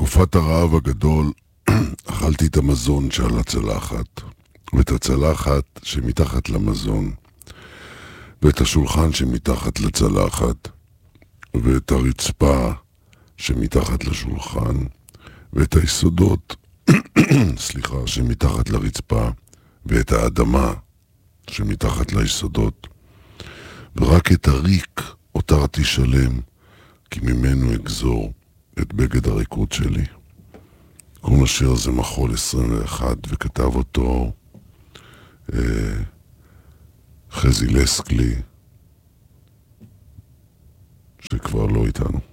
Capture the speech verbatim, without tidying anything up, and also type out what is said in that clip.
בתקופת הרעב הגדול אכלתי את המזון שעל הצלחת, ואת הצלחת שמתחת למזון, ואת השולחן שמתחת לצלחת, ואת הרצפה שמתחת לשולחן, ואת היסודות, סליחה, שמתחת לרצפה, ואת האדמה שמתחת ליסודות, ורק את הריק הותרתי שלם, כי ממנו אגזור את בגד הריקות שלי. קוראים לשיר הזה מחול עשרים ואחת, וכתב אותו אה, חזי לסקלי, שכבר לא איתנו.